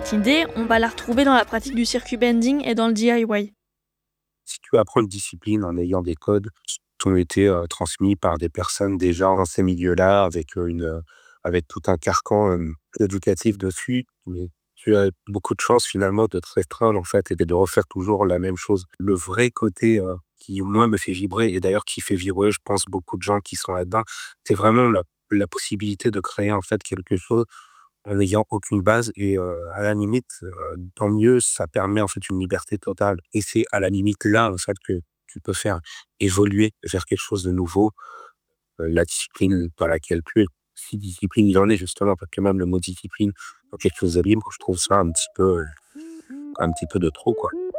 cette idée, on va la retrouver dans la pratique du circuit bending et dans le DIY. Si tu apprends une discipline en ayant des codes qui ont été, transmis par des personnes déjà dans ces milieux-là avec tout un carcan, éducatif dessus, mais tu as beaucoup de chance finalement de te restreindre en fait et de refaire toujours la même chose. Le vrai côté, qui moi me fait vibrer et d'ailleurs qui fait vibrer je pense beaucoup de gens qui sont là-dedans, c'est vraiment la possibilité de créer en fait quelque chose en n'ayant aucune base et à la limite, tant mieux, ça permet en fait une liberté totale et c'est à la limite là, en fait, que tu peux faire évoluer vers quelque chose de nouveau, la discipline dans laquelle tu es. Si discipline il en est justement, parce que même le mot discipline dans quelque chose de libre, je trouve ça un petit peu de trop, quoi.